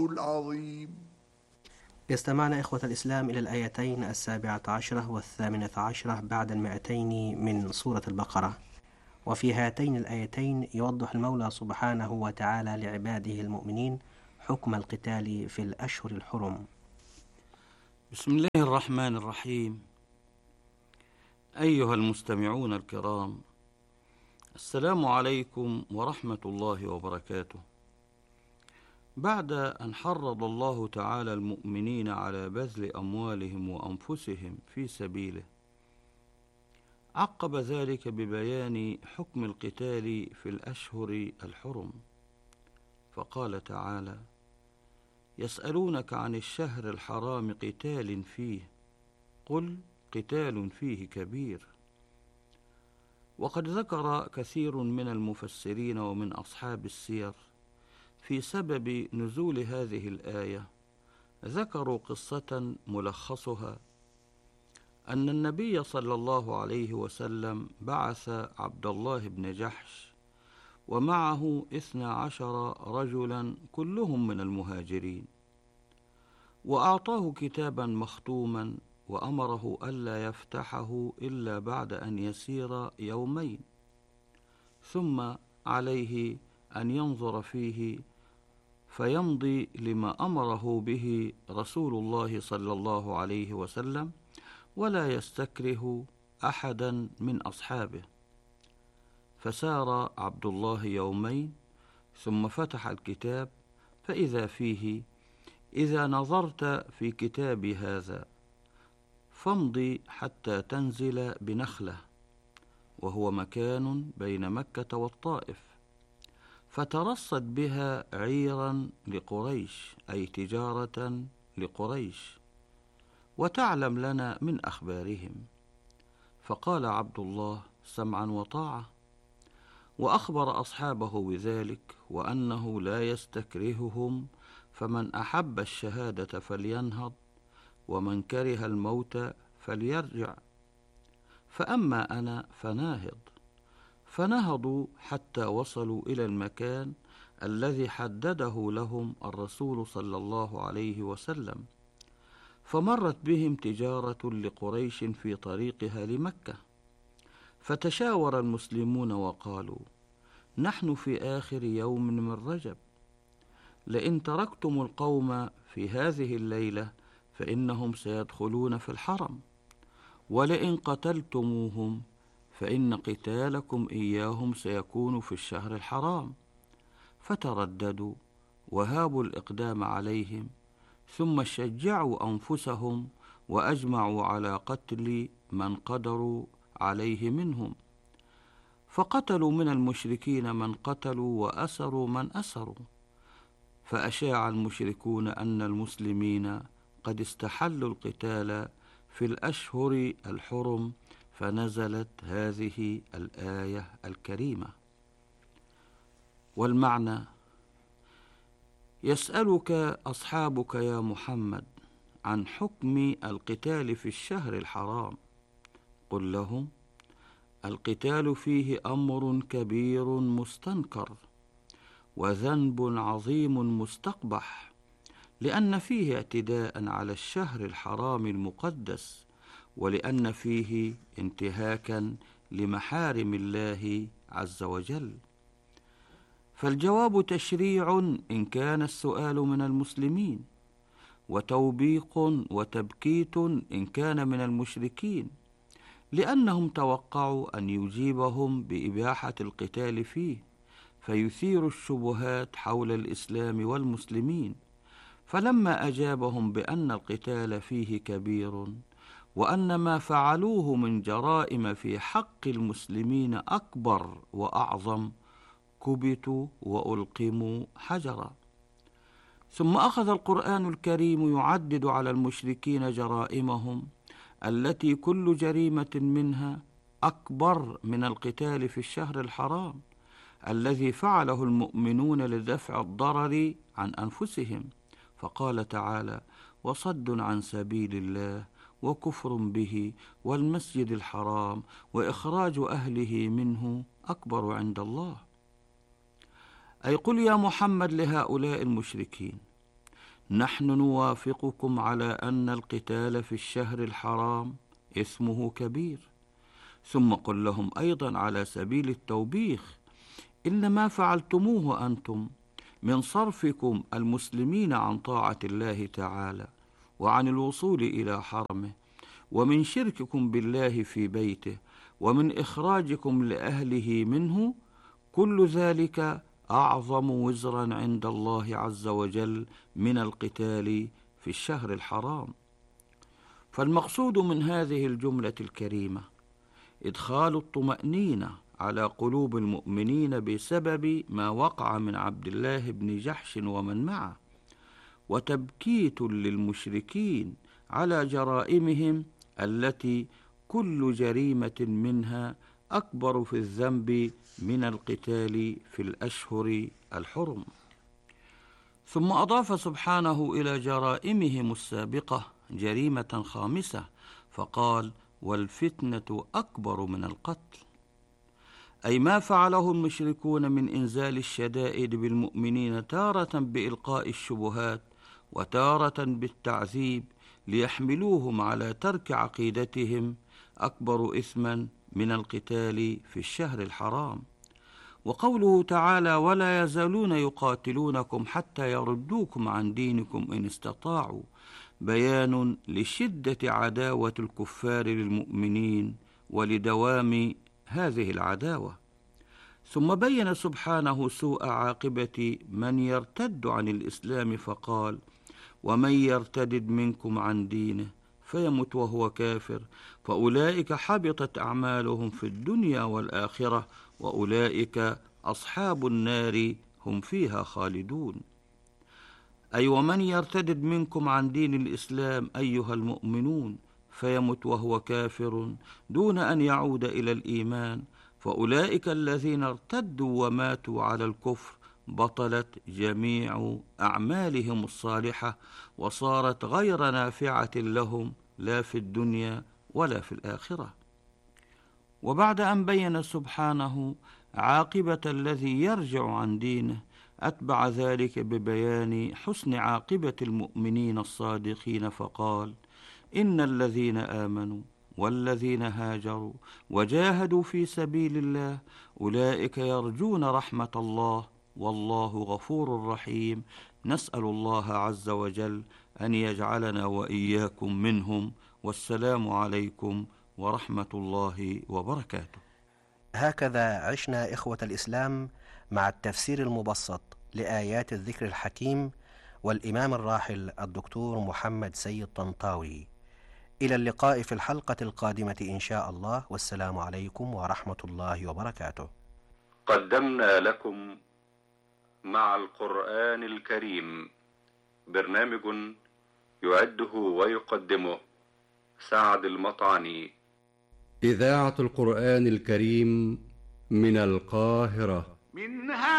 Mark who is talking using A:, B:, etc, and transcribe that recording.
A: العظيم.
B: استمعنا إخوة الإسلام إلى الآيتين 17 و18 بعد 200 من سورة البقرة. وفي هاتين الآيتين يوضح المولى سبحانه وتعالى لعباده المؤمنين حكم القتال في الأشهر الحرم.
C: بسم الله الرحمن الرحيم. أيها المستمعون الكرام، السلام عليكم ورحمة الله وبركاته. بعد أن حرض الله تعالى المؤمنين على بذل أموالهم وأنفسهم في سبيله، عقب ذلك ببيان حكم القتال في الأشهر الحرم، فقال تعالى: يسألونك عن الشهر الحرام قتال فيه، قل قتال فيه كبير. وقد ذكر كثير من المفسرين ومن أصحاب السير في سبب نزول هذه الآية، ذكروا قصة ملخصها أن النبي صلى الله عليه وسلم بعث عبد الله بن جحش ومعه 12 رجلا كلهم من المهاجرين، وأعطاه كتابا مختوما وأمره ألا يفتحه إلا بعد أن يسير يومين، ثم عليه أن ينظر فيه فيمضي لما أمره به رسول الله صلى الله عليه وسلم، ولا يستكره أحدا من أصحابه. فسار عبد الله يومين ثم فتح الكتاب فإذا فيه: إذا نظرت في كتاب هذا فامضي حتى تنزل بنخلة، وهو مكان بين مكة والطائف، فترصد بها عيرا لقريش، أي تجارة لقريش، وتعلم لنا من أخبارهم. فقال عبد الله: سمعا وطاعة. وأخبر أصحابه بذلك وأنه لا يستكرههم، فمن أحب الشهادة فلينهض، ومن كره الموت فليرجع، فأما أنا فناهض. فنهضوا حتى وصلوا إلى المكان الذي حدده لهم الرسول صلى الله عليه وسلم، فمرت بهم تجارة لقريش في طريقها لمكة، فتشاور المسلمون وقالوا: نحن في آخر يوم من رجب، لئن تركتم القوم في هذه الليلة فإنهم سيدخلون في الحرم، ولئن قتلتموهم فإن قتالكم إياهم سيكون في الشهر الحرام. فترددوا وهابوا الإقدام عليهم، ثم شجعوا أنفسهم وأجمعوا على قتل من قدروا عليه منهم، فقتلوا من المشركين من قتلوا وأسروا من أسروا. فأشاع المشركون أن المسلمين قد استحلوا القتال في الأشهر الحرم، فنزلت هذه الآية الكريمة. والمعنى: يسألك أصحابك يا محمد عن حكم القتال في الشهر الحرام، قل لهم: القتال فيه أمر كبير مستنكر، وذنب عظيم مستقبح، لأن فيه اعتداء على الشهر الحرام المقدس، ولأن فيه انتهاكا لمحارم الله عز وجل. فالجواب تشريع إن كان السؤال من المسلمين، وتوبيق وتبكيت إن كان من المشركين، لأنهم توقعوا أن يجيبهم بإباحة القتال فيه، فيثير الشبهات حول الإسلام والمسلمين. فلما أجابهم بأن القتال فيه كبير، وأن ما فعلوه من جرائم في حق المسلمين أكبر وأعظم، كبتوا وألقموا حجرا. ثم أخذ القرآن الكريم يعدد على المشركين جرائمهم التي كل جريمة منها أكبر من القتال في الشهر الحرام الذي فعله المؤمنون لدفع الضرر عن أنفسهم. فقال تعالى: وصد عن سبيل الله وكفر به والمسجد الحرام وإخراج أهله منه أكبر عند الله. أي قل يا محمد لهؤلاء المشركين: نحن نوافقكم على أن القتال في الشهر الحرام إثمه كبير. ثم قل لهم أيضا على سبيل التوبيخ: إن ما فعلتموه أنتم من صرفكم المسلمين عن طاعة الله تعالى وعن الوصول إلى حرمه، ومن شرككم بالله في بيته، ومن إخراجكم لأهله منه، كل ذلك أعظم وزرا عند الله عز وجل من القتال في الشهر الحرام. فالمقصود من هذه الجملة الكريمة إدخال الطمأنينة على قلوب المؤمنين بسبب ما وقع من عبد الله بن جحش ومن معه، وتبكيت للمشركين على جرائمهم التي كل جريمة منها أكبر في الذنب من القتال في الأشهر الحرم. ثم أضاف سبحانه إلى جرائمهم السابقة جريمة خامسة فقال: والفتنة أكبر من القتل، أي ما فعله المشركون من إنزال الشدائد بالمؤمنين، تارة بإلقاء الشبهات وتارة بالتعذيب ليحملوهم على ترك عقيدتهم، أكبر إثما من القتال في الشهر الحرام. وقوله تعالى: ولا يزالون يقاتلونكم حتى يردوكم عن دينكم إن استطاعوا، بيان لشدة عداوة الكفار للمؤمنين ولدوام هذه العداوة. ثم بين سبحانه سوء عاقبة من يرتد عن الإسلام فقال: ومن يرتدد منكم عن دينه فيمت وهو كافر فأولئك حبطت أعمالهم في الدنيا والآخرة وأولئك أصحاب النار هم فيها خالدون. أي ومن يرتدد منكم عن دين الإسلام أيها المؤمنون فيمت وهو كافر دون أن يعود إلى الإيمان، فأولئك الذين ارتدوا وماتوا على الكفر بطلت جميع أعمالهم الصالحة وصارت غير نافعة لهم لا في الدنيا ولا في الآخرة. وبعد أن بين سبحانه عاقبة الذي يرجع عن دينه، أتبع ذلك ببيان حسن عاقبة المؤمنين الصادقين فقال: إن الذين آمنوا والذين هاجروا وجاهدوا في سبيل الله أولئك يرجون رحمة الله والله غفور رحيم. نسأل الله عز وجل أن يجعلنا وإياكم منهم، والسلام عليكم ورحمة الله وبركاته.
B: هكذا عشنا إخوة الإسلام مع التفسير المبسط لآيات الذكر الحكيم والإمام الراحل الدكتور محمد سيد طنطاوي. إلى اللقاء في الحلقة القادمة إن شاء الله، والسلام عليكم ورحمة الله وبركاته.
A: قدمنا لكم مع القرآن الكريم برنامج يعده ويقدمه سعد المطعني.
D: إذاعة القرآن الكريم من القاهرة.